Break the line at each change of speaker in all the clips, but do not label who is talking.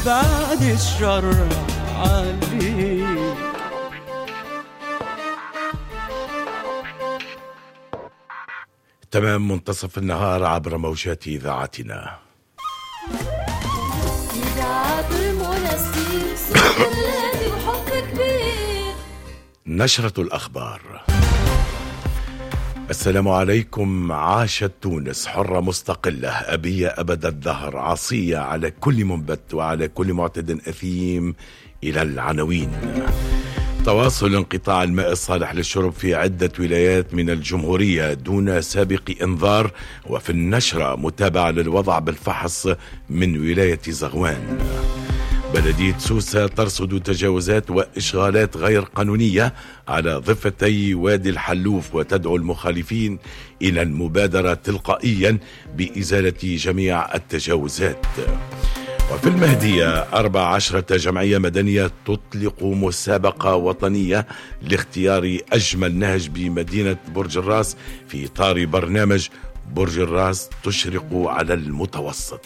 بعد الشر عليك.
تمام منتصف النهار عبر موجات إذاعتنا.
إذاعة المنستير صوت الذي وحب كبير.
نشرة الأخبار. السلام عليكم. عاشت تونس حرة مستقلة أبية أبد الدهر، عصية على كل منبت وعلى كل معتد أثيم. إلى العناوين. تواصل انقطاع الماء الصالح للشرب في عدة ولايات من الجمهورية دون سابق انذار، وفي النشرة متابعة للوضع بالفحص من ولاية زغوان. بلدية سوسة ترصد تجاوزات وإشغالات غير قانونية على ضفتي وادي الحلوف، وتدعو المخالفين إلى المبادرة تلقائيا بإزالة جميع التجاوزات. وفي المهدية 14 جمعية مدنية تطلق مسابقة وطنية لاختيار أجمل نهج بمدينة برج الراس في إطار برنامج برج الراس تشرق على المتوسط.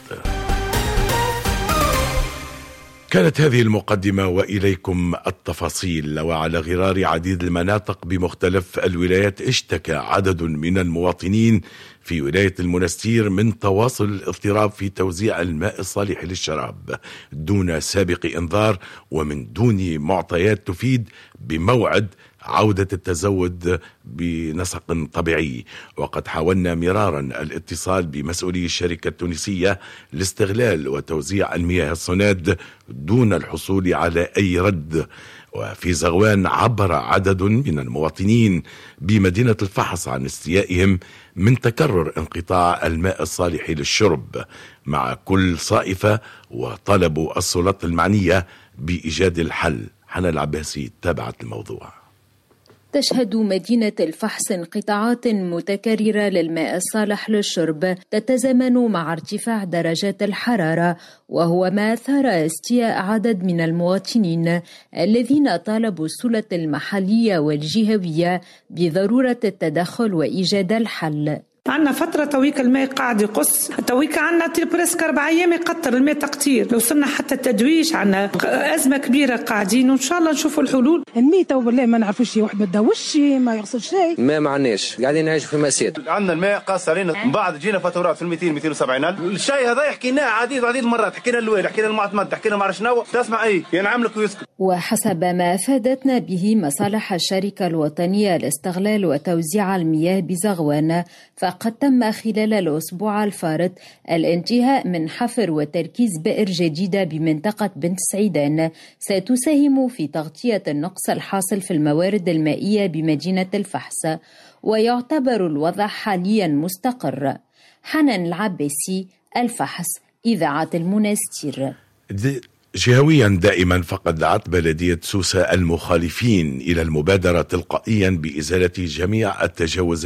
كانت هذه المقدمة وإليكم التفاصيل. وعلى غرار عديد المناطق بمختلف الولايات اشتكى عدد من المواطنين في ولاية المنستير من تواصل الاضطراب في توزيع الماء الصالح للشراب دون سابق انذار ومن دون معطيات تفيد بموعد عودة التزود بنسق طبيعي. وقد حاولنا مرارا الاتصال بمسؤولي الشركة التونسية لاستغلال وتوزيع المياه الصناد دون الحصول على أي رد. وفي زغوان عبر عدد من المواطنين بمدينة الفحص عن استيائهم من تكرر انقطاع الماء الصالح للشرب مع كل صائفة، وطلبوا السلطات المعنية بإيجاد الحل. حنان العباسي تابعت الموضوع.
تشهد مدينة الفحص انقطاعات متكررة للماء الصالح للشرب تتزامن مع ارتفاع درجات الحرارة، وهو ما أثار استياء عدد من المواطنين الذين طالبوا السلطات المحلية والجهوية بضرورة التدخل وإيجاد الحل.
عندنا فترة تويك الماء قاعد يقص، تويك عندنا بريسك 4 أيام يقطر الماء تقطير، لو صرنا حتى التدويش عندنا أزمة كبيرة قاعدين، وإن شاء الله نشوفوا الحلول.
الماء تو بالله ما نعرفوش شيء، واحد ما تدوش ما يغسل شيء،
ما عناش قاعدين نعيش في مأساة.
عندنا الماء قاص علينا، من بعد جينا فاتورات في 200-270 ألف. الشيء هذا حكيناه عديد مرات، حكينا الوالي، حكينا المعتمد، حكينا ما عرفش شنو، تسمع أي ينعملك ويسكت.
وحسب ما أفادتنا به مصالح الشركة الوطنية لاستغلال وتوزيع المياه بزغوان، فقد تم خلال الأسبوع الفارط الانتهاء من حفر وتركيز بئر جديدة بمنطقة بنت سعيدان ستساهم في تغطية النقص الحاصل في الموارد المائية بمدينة الفحص، ويعتبر الوضع حاليا مستقر. حنان العباسي، الفحص، إذاعة المنستير.
جهويا دائما فقد دعت بلدية سوسة المخالفين إلى المبادرة تلقائيا بإزالة جميع التجاوزات